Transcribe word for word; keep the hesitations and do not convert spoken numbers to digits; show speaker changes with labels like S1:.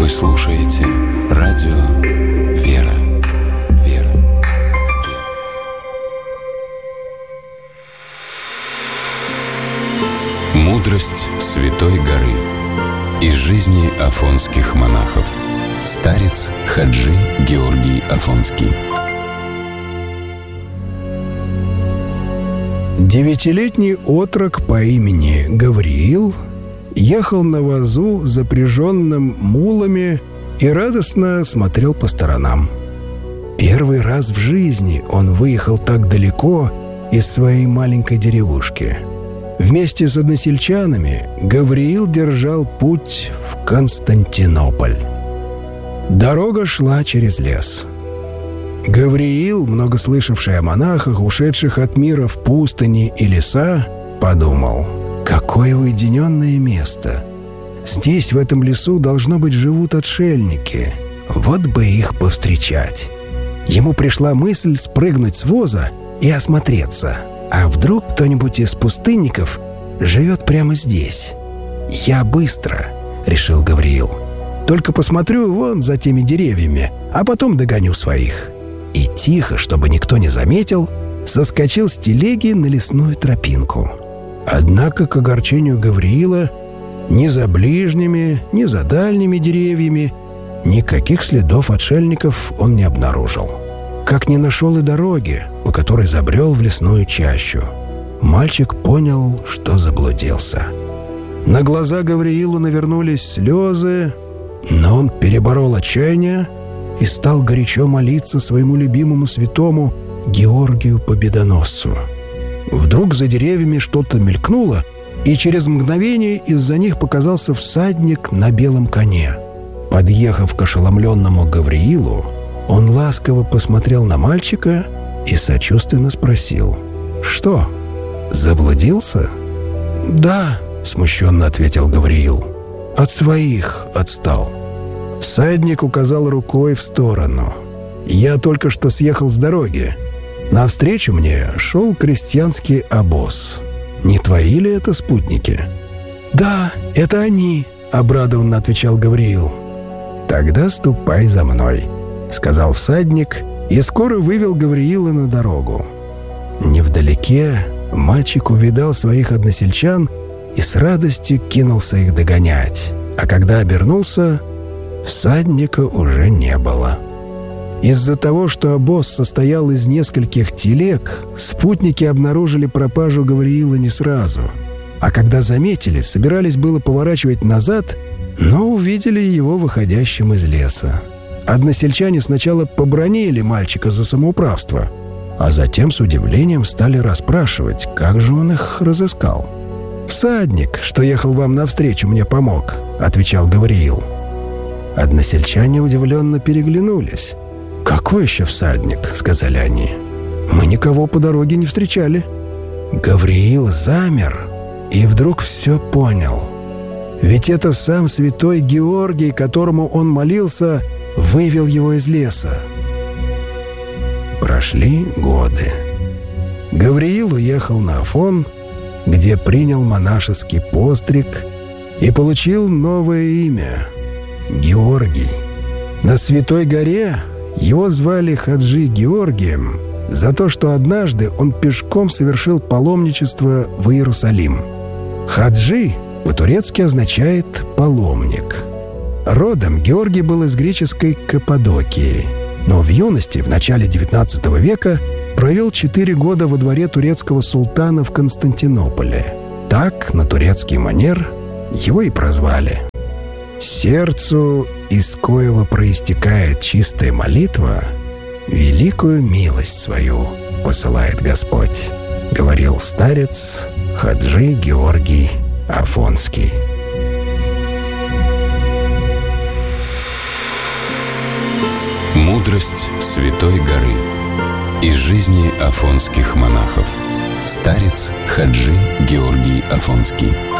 S1: Вы слушаете радио «Вера». Вера. Мудрость Святой горы. Из жизни афонских монахов. Старец Хаджи Георгий Афонский.
S2: Девятилетний отрок по имени Гавриил ехал на возу, запряженном мулами, и радостно смотрел по сторонам. Первый раз в жизни он выехал так далеко из своей маленькой деревушки. Вместе с односельчанами Гавриил держал путь в Константинополь. Дорога шла через лес. Гавриил, много слышавший о монахах, ушедших от мира в пустыни и леса, подумал: какое уединенное место! Здесь, в этом лесу, должно быть, живут отшельники. Вот бы их повстречать. Ему пришла мысль спрыгнуть с воза и осмотреться. А вдруг кто-нибудь из пустынников живет прямо здесь? «Я быстро», — решил Гавриил. «Только посмотрю вон за теми деревьями, а потом догоню своих». И тихо, чтобы никто не заметил, соскочил с телеги на лесную тропинку. Однако, к огорчению Гавриила, ни за ближними, ни за дальними деревьями никаких следов отшельников он не обнаружил. Как не нашел и дороги, по которой забрел в лесную чащу. Мальчик понял, что заблудился. На глаза Гавриилу навернулись слезы, но он переборол отчаяние и стал горячо молиться своему любимому святому Георгию Победоносцу. Вдруг за деревьями что-то мелькнуло, и через мгновение из-за них показался всадник на белом коне. Подъехав к ошеломленному Гавриилу, он ласково посмотрел на мальчика и сочувственно спросил: «Что, заблудился?» «Да», — смущенно ответил Гавриил. «От своих отстал». Всадник указал рукой в сторону. «Я только что съехал с дороги. Навстречу мне шел крестьянский обоз. Не твои ли это спутники?» «Да, это они», — обрадованно отвечал Гавриил. «Тогда ступай за мной», — сказал всадник, и скоро вывел Гавриила на дорогу. Невдалеке мальчик увидал своих односельчан и с радостью кинулся их догонять. А когда обернулся, всадника уже не было. Из-за того, что обоз состоял из нескольких телег, спутники обнаружили пропажу Гавриила не сразу. А когда заметили, собирались было поворачивать назад, но увидели его выходящим из леса. Односельчане сначала побранили мальчика за самоуправство, а затем с удивлением стали расспрашивать, как же он их разыскал. «Всадник, что ехал вам навстречу, мне помог», — отвечал Гавриил. Односельчане удивленно переглянулись. «Какой еще всадник?» — сказали они. «Мы никого по дороге не встречали». Гавриил замер и вдруг все понял. Ведь это сам святой Георгий, которому он молился, вывел его из леса. Прошли годы. Гавриил уехал на Афон, где принял монашеский постриг и получил новое имя — Георгий. На Святой горе его звали Хаджи Георгием за то, что однажды он пешком совершил паломничество в Иерусалим. Хаджи по-турецки означает «паломник». Родом Георгий был из греческой Каппадокии, но в юности, в начале девятнадцатого века, провел четыре года во дворе турецкого султана в Константинополе. Так, на турецкий манер, его и прозвали. Сердцу, из коего проистекает чистая молитва, великую милость свою посылает Господь, говорил старец Хаджи Георгий Афонский.
S1: Мудрость Святой горы. Из жизни афонских монахов. Старец Хаджи Георгий Афонский.